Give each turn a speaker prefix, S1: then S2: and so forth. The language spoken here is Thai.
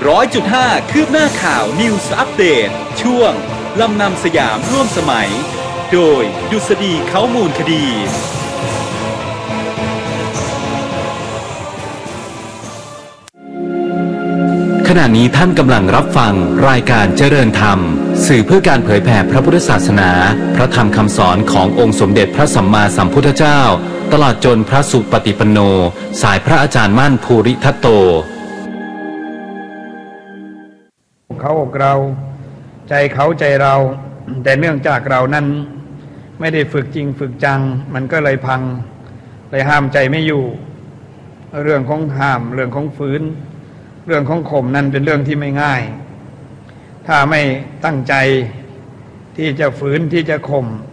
S1: 100.5 คืบหน้าข่าว News Update ช่วงลำนำสยามร่วมสมัยโดยดุษฎีเขามูลคดีขณะนี้ท่านกำลังรับฟังรายการเจริญธรรมสื่อเพื่อการเผยแผ่พระพุทธศาสนาพระธรรมคำสอนขององค์สมเด็จพระสัมมาสัมพุทธเจ้าตลอดจนพระสุปฏิปันโนสายพระอาจารย์มั่นภูริทัตโต
S2: เขาอกเราใจเขาใจเราแต่เนื่องจากเรานั้นไม่ได้ฝึกจริงฝึกจังมันก็เลยพังเลยห้ามใจไม่อยู่เรื่องของห้ามเรื่องของฝืนเรื่องของข่มนั่นเป็นเรื่องที่ไม่ง่ายถ้าไม่ตั้งใจที่จะฝืนที่จะข่ม